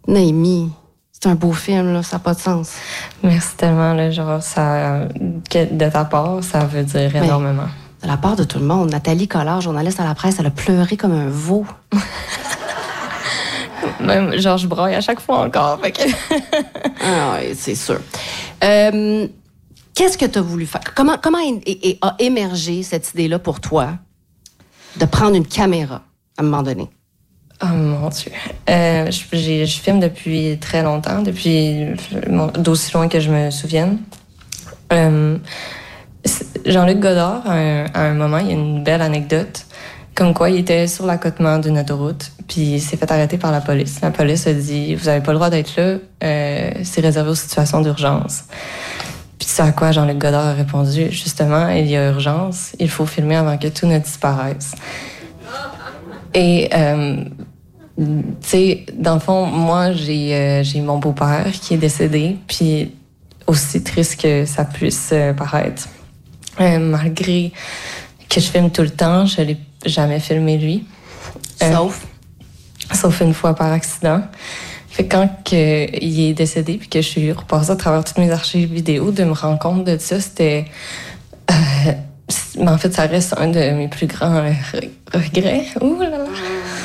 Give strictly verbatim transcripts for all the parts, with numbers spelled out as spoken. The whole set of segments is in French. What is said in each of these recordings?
Noémie, c'est un beau film, là, ça n'a pas de sens. Merci tellement, là, genre, ça, de ta part, ça veut dire Mais, énormément. De la part de tout le monde. Nathalie Collard, journaliste à la presse, elle a pleuré comme un veau. Même, genre, je braille à chaque fois encore. Fait que... ah oui, c'est sûr. Euh, qu'est-ce que tu as voulu faire? Comment, comment a émergé cette idée-là pour toi de prendre une caméra à un moment donné? Oh mon Dieu. Euh, je, j'ai, je filme depuis très longtemps, depuis d'aussi loin que je me souvienne. Euh, Jean-Luc Godard, à un, à un moment, il y a une belle anecdote, comme quoi il était sur l'accotement d'une autoroute, puis il s'est fait arrêter par la police. La police a dit « Vous n'avez pas le droit d'être là, euh, c'est réservé aux situations d'urgence. » Puis c'est à quoi Jean-Luc Godard a répondu « Justement, il y a urgence, il faut filmer avant que tout ne disparaisse. » Et, euh, tu sais, dans le fond, moi, j'ai, euh, j'ai mon beau-père qui est décédé, puis aussi triste que ça puisse euh, paraître, euh, malgré que je filme tout le temps, je l'ai jamais filmé lui. Sauf? Euh, sauf une fois par accident. Fait que quand que, il est décédé, puis que je suis repassée à travers toutes mes archives vidéo, de me rendre compte de ça, c'était... Euh, Mais en fait, ça reste un de mes plus grands euh, regrets. Ouh là là.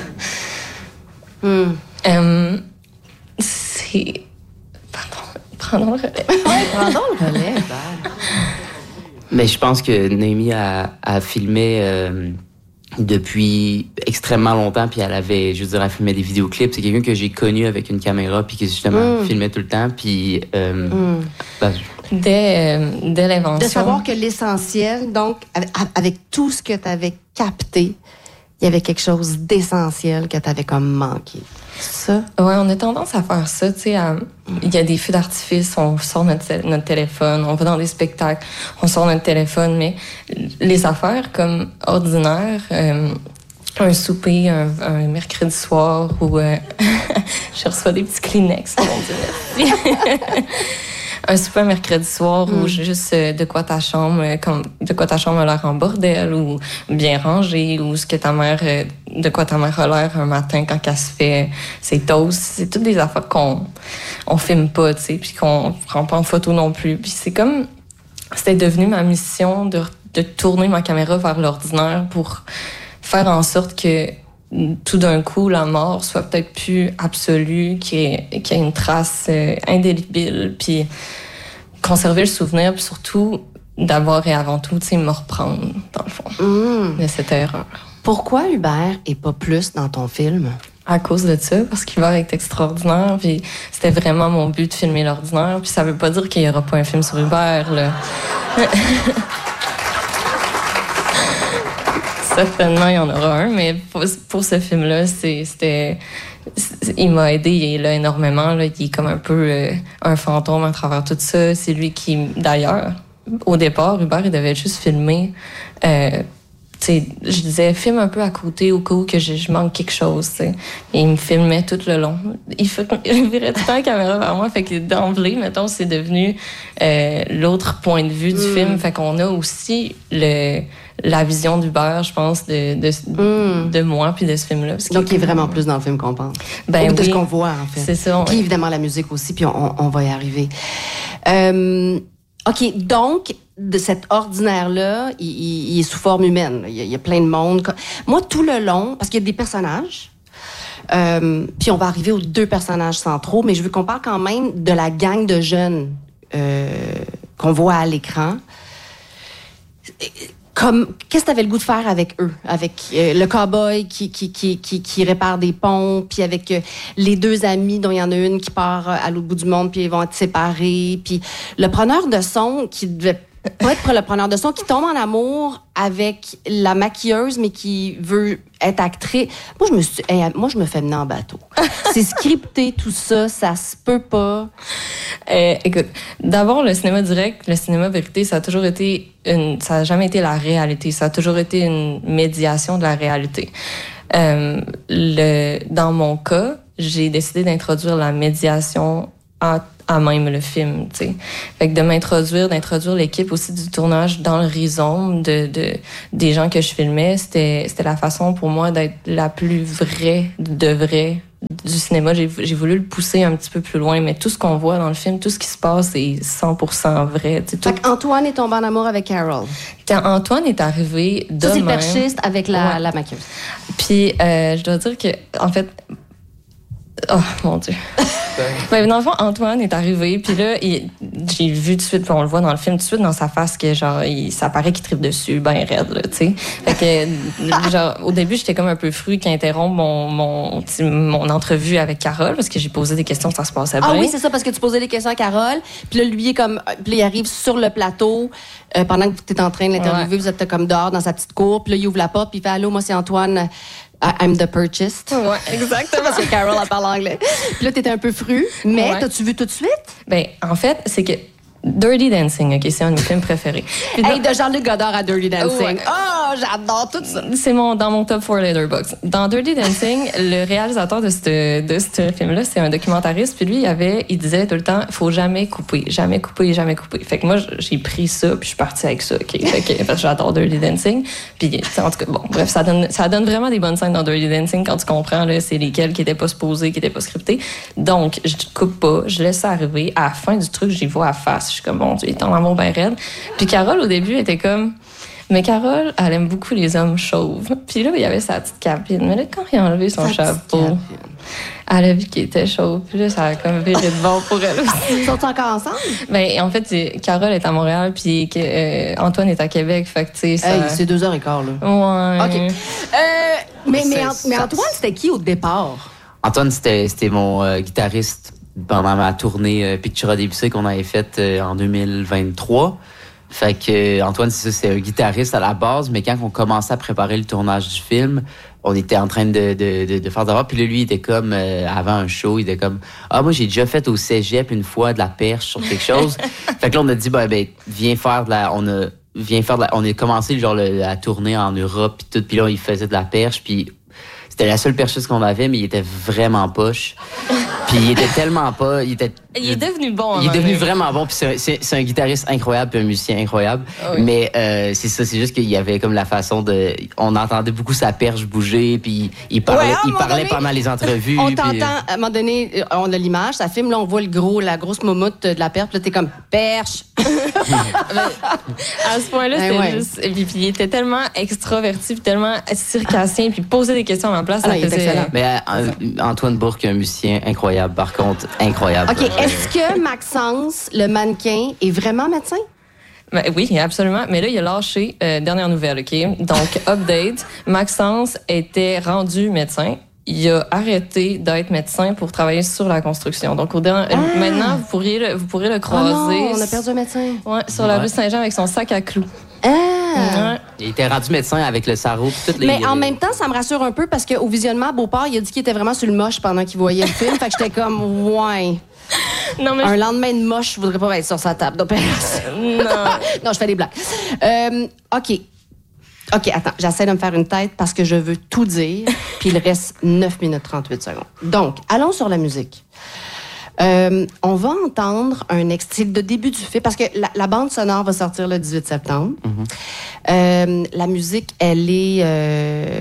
Mm. Um, c'est... Pardon, prenons le relais. Ouais, prenons le relais. Mais je pense que Noémie a, a filmé euh, depuis extrêmement longtemps, puis elle avait, je veux dire, elle filmait des vidéoclips. C'est quelqu'un que j'ai connu avec une caméra, puis qui justement mm. filmait tout le temps, puis... Euh, mm. ben, Dès, euh, dès l'invention. De savoir que l'essentiel, donc, avec, avec tout ce que tu avais capté, il y avait quelque chose d'essentiel que tu avais comme manqué. Ça? Oui, on a tendance à faire ça, tu sais. Il y a des feux d'artifice, on sort notre, notre téléphone, on va dans des spectacles, on sort notre téléphone, mais les affaires comme ordinaires, euh, un souper, un, un mercredi soir où euh, je reçois des petits Kleenex, mon Dieu. Un souper mercredi soir mm. où juste euh, de quoi ta chambre, euh, comme de quoi ta chambre a l'air en bordel ou bien rangée, ou ce que ta mère, euh, de quoi ta mère a l'air un matin quand elle se fait ses toasts. C'est toutes des affaires qu'on on filme pas, tu sais, puis qu'on prend pas en photo non plus. Puis c'est comme, c'était devenu ma mission de, de tourner ma caméra vers l'ordinaire pour faire en sorte que tout d'un coup, la mort soit peut-être plus absolue, qu'il y ait, qu'il y ait une trace euh, indélébile, puis conserver le souvenir, puis surtout d'avoir et avant tout, tu sais, me reprendre, dans le fond, mmh. de cette erreur. Pourquoi Hubert est pas plus dans ton film? À cause de ça, parce qu'Hubert est extraordinaire, puis c'était vraiment mon but de filmer l'ordinaire, puis ça veut pas dire qu'il y aura pas un film sur Hubert, là. Certainement, il y en aura un, mais pour, pour ce film-là, c'est, c'était, c'est, il m'a aidé, il est là énormément. Là, il est comme un peu euh, un fantôme à travers tout ça. C'est lui qui, d'ailleurs, au départ, Hubert, il devait juste filmer. Euh, tu sais, je disais, filme un peu à côté au cas où que je, je manque quelque chose. T'sais. Et il me filmait tout le long. Il, fait, il virait tout le temps la caméra vers moi. Fait que d'emblée, mettons, c'est devenu euh, l'autre point de vue du mm. film. Fait qu'on a aussi le... la vision d'Hubert, je pense, de, de, mm. de moi puis de ce film-là. Donc, il est vraiment plus dans le film qu'on pense. Ben Ou de oui. ce qu'on voit, en fait. C'est ça. Puis, évidemment, la musique aussi, puis on, on va y arriver. Euh, OK, donc, de cet ordinaire-là, il, il, il est sous forme humaine. Il y, a, il y a plein de monde. Moi, tout le long, parce qu'il y a des personnages, euh, puis on va arriver aux deux personnages centraux, mais je veux qu'on parle quand même de la gang de jeunes euh, qu'on voit à l'écran. Comme, qu'est-ce que tu avais le goût de faire avec eux? Avec euh, le cow-boy qui, qui, qui, qui, qui répare des ponts, puis avec euh, les deux amis dont il y en a une qui part euh, à l'autre bout du monde, puis ils vont être séparés. Puis le preneur de son qui devait pas être le preneur de son, qui tombe en amour avec la maquilleuse, mais qui veut être actrice. Moi, je me suis, hey, moi, je me fais mener en bateau. C'est scripté, tout ça, ça se peut pas. Euh, écoute, d'abord, le cinéma direct, le cinéma vérité, ça a toujours été une, ça a jamais été la réalité. Ça a toujours été une médiation de la réalité. Euh, le, dans mon cas, j'ai décidé d'introduire la médiation à, à même le film, tu sais. Fait que de m'introduire, d'introduire l'équipe aussi du tournage dans le rhizome de, de, des gens que je filmais, c'était, c'était la façon pour moi d'être la plus vraie, de vraie, du cinéma. J'ai, j'ai voulu le pousser un petit peu plus loin, mais tout ce qu'on voit dans le film, tout ce qui se passe est cent pour cent vrai. Tout... Fait qu'Antoine est tombé en amour avec Carol. Quand Antoine est arrivé de Ça, c'est même, perchiste avec la, ouais. la maquilleuse. Puis, euh, je dois dire que, en fait... Oh, mon Dieu. Ben, dans le fond, Antoine est arrivé, puis là, il, j'ai vu tout de suite, puis on le voit dans le film, tout de suite dans sa face, que genre, il, ça paraît qu'il tripe dessus, ben raide, là, tu sais. Fait que, genre, au début, j'étais comme un peu fru qu'il interrompt mon, mon, mon entrevue avec Carole, parce que j'ai posé des questions, ça se passait bien. Ah oui, c'est ça, parce que tu posais des questions à Carole, puis là, lui, est comme, puis là, il arrive sur le plateau, euh, pendant que tu es en train de l'interviewer, ouais. Vous êtes comme dehors dans sa petite cour, puis là, il ouvre la porte, puis il fait « Allô, moi, c'est Antoine. » I'm the purchased. Ouais, exactement. Parce que Carol, elle parle anglais. Puis là, t'étais un peu fru. Mais ouais. T'as-tu vu tout de suite? Ben, en fait, c'est que Dirty Dancing, OK, c'est un de mes films préférés. Puis hey, de Jean-Luc Godard à Dirty Dancing. Ouais. Oh, j'adore tout ça. C'est mon, dans mon top four Letterboxd. Dans Dirty Dancing, le réalisateur de ce de ce film-là, c'est un documentariste. Puis lui, il, avait, il disait tout le temps, il faut jamais couper, jamais couper, jamais couper. Fait que moi, j'ai pris ça, puis je suis partie avec ça, OK? Fait que, parce que j'adore Dirty Dancing. Puis, en tout cas, bon, bref, ça donne, ça donne vraiment des bonnes scènes dans Dirty Dancing quand tu comprends, là, c'est lesquelles qui étaient pas supposées, qui étaient pas scriptées. Donc, je coupe pas, je laisse ça arriver. À la fin du truc, j'y vois à face. Je suis comme, bon Dieu, il est en amour bien raide. Puis Carole, au début, était comme... Mais Carole, elle aime beaucoup les hommes chauves. Puis là, il y avait sa petite capine. Mais là, quand il a enlevé son sa chapeau, elle a vu qu'il était chauve. Puis là, ça a comme viré de bon pour elle aussi. Ils sont encore ensemble? Ben, en fait, Carole est à Montréal, puis euh, Antoine est à Québec. Fait que, tu sais, ça... Hey, c'est deux heures et quart, là. Ouais. OK. Euh, mais, mais, mais Antoine, c'était qui au départ? Antoine, c'était, c'était mon euh, guitariste pendant ma tournée euh, Pictura Debussy qu'on avait faite euh, en deux mille vingt-trois. Fait que euh, Antoine, c'est ça, c'est un guitariste à la base, mais quand on commençait à préparer le tournage du film, on était en train de, de, de, de faire d'abord. Puis là, lui, il était comme, euh, avant un show, il était comme, ah, moi, j'ai déjà fait au cégep une fois de la perche sur quelque chose. Fait que là, on a dit, ben, ben, viens faire de la, on a, viens faire de la, on a commencé, genre, le, la tournée en Europe, puis tout. Puis là, il faisait de la perche, puis c'était la seule percheuse qu'on avait, mais il était vraiment poche. Puis il était tellement pas... Il, était, il est devenu bon. Il est devenu vraiment bon. Puis c'est, c'est, c'est un guitariste incroyable puis un musicien incroyable. Oh oui. Mais euh, c'est ça, c'est juste qu'il y avait comme la façon de... On entendait beaucoup sa perche bouger, puis il parlait, ouais, il parlait donné, pendant les entrevues. On puis... t'entend, à un moment donné, on a l'image, ça filme, là, on voit le gros, la grosse moumoute de la perche, puis là, t'es comme « perche ». À ce point-là, c'était ouais. juste... Puis, puis il était tellement extraverti, puis tellement circassien, puis posait des questions à ma place. Ah, ça non, faisait... excellent. Mais euh, Antoine Bourque, un musicien incroyable, par contre, incroyable. OK, est-ce que Maxence, le mannequin, est vraiment médecin? Ben, oui, absolument. Mais là, il a lâché, euh, dernière nouvelle, OK? Donc, update, Maxence était rendu médecin. Il a arrêté d'être médecin pour travailler sur la construction. Donc, au dernier, ah. maintenant, vous pourriez le, vous pourrez le croiser. Oh non, on a perdu un médecin. Ouais, sur ouais. la rue Saint-Jean avec son sac à clous. Ah. Ouais. Il était rendu médecin avec le sarrau. Toutes les... Mais en même temps, ça me rassure un peu parce qu'au visionnement à Beauport, il a dit qu'il était vraiment sur le moche pendant qu'il voyait le film. Fait que j'étais comme, ouais. Non, mais un je... lendemain de moche, je voudrais pas être sur sa table d'opération. Non. Non, je fais des blagues. Euh, OK. OK, attends, j'essaie de me faire une tête parce que je veux tout dire, puis il reste neuf minutes trente-huit secondes. Donc, allons sur la musique. Euh, on va entendre un extrait de début du film, parce que la, la bande sonore va sortir le dix-huit septembre. Mm-hmm. Euh, la musique, elle est euh,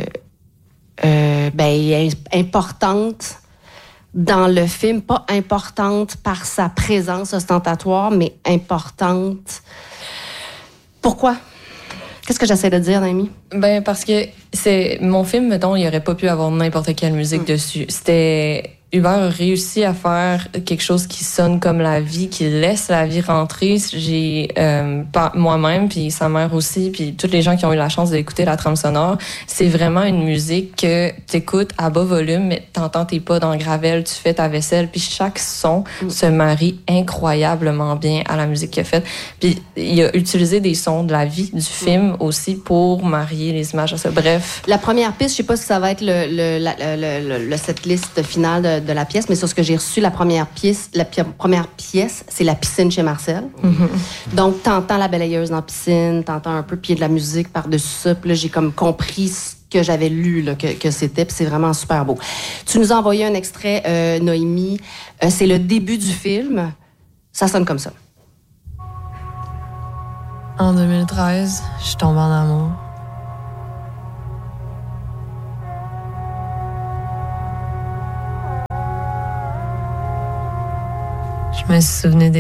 euh, ben, importante dans le film, pas importante par sa présence ostentatoire, mais importante... Pourquoi? Qu'est-ce que j'essaie de dire, Naomi? Ben, parce que c'est mon film, mettons, il n'y aurait pas pu avoir n'importe quelle musique mm. dessus. C'était... Hubert a réussi à faire quelque chose qui sonne comme la vie, qui laisse la vie rentrer. J'ai euh, moi-même, puis sa mère aussi, puis tous les gens qui ont eu la chance d'écouter la trame sonore, c'est vraiment une musique que t'écoutes à bas volume, mais t'entends tes pas dans le gravel, tu fais ta vaisselle, puis chaque son mm. se marie incroyablement bien à la musique qu'il a faite. Puis il a utilisé des sons de la vie du film mm. aussi pour marier les images à ça. Bref. La première piste, je sais pas si ça va être le, le, la, le, le, le setlist finale de de la pièce, mais sur ce que j'ai reçu, la première pièce, la pi- première pièce, c'est la piscine chez Marcel. Mm-hmm. Donc, t'entends la balayeuse dans la piscine, t'entends un peu, puis il y a de la musique par-dessus ça. Puis là, j'ai comme compris ce que j'avais lu là, que, que c'était, puis c'est vraiment super beau. Tu nous as envoyé un extrait, euh, Noémie. Euh, c'est le début du film. Ça sonne comme ça. En deux mille treize, je tombe en amour. Je me souvenais des